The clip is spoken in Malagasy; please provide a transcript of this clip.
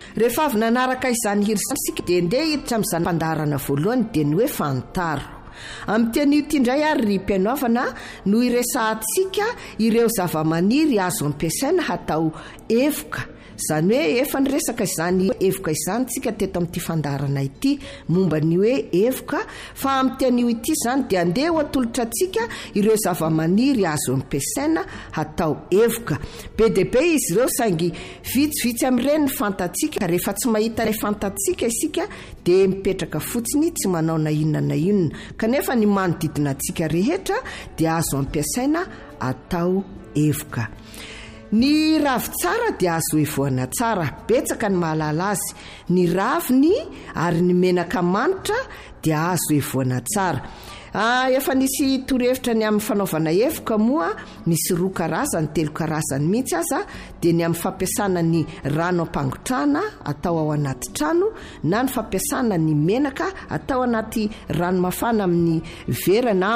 Rehefa avy nanaraka izany hirsika dia ndeha hiditra amin'izany fandarana voalohany dia ny hoe fantaro. Amin'ny teny ity indray ary ry mpianaovana no iresahantsika ireo zavamaniry azo ampiasaina hatao evoka. Zany hoe efa niresaka izany evoka izany tsika teto amin'ity fandarana ity momba ny hoe evoka, fa amin'ny teny ity izany dia andeha ho atolotra antsika ireo zavamaniry azo ampiasaina hatao evoka. Be dia be izy ireo saingy vitsivitsy amin'ireny ny fantatsika. Rehefa tsy mahita ilay fantatsika isika dia mipetraka fotsiny tsy manao na inona na inona. Kanefa ny manodidina antsika rehetra dia azo ampiasaina atao evoka. Ny ravy tsara dia azo evoana tsara, betsaka ny mahalala azy. Ny raviny ary ny menaka manitra dia azo evoana tsara. Efa nisy torohevitra ny amin'ny fanaovana evoka moa, misy 2 karazany 3 karazany mihitsy aza, dia ny amin'ny fampiasana ny rano ampangotrana atao ao anaty trano, na ny fampiasana ny menaka atao anaty rano mafana amin'ny vera na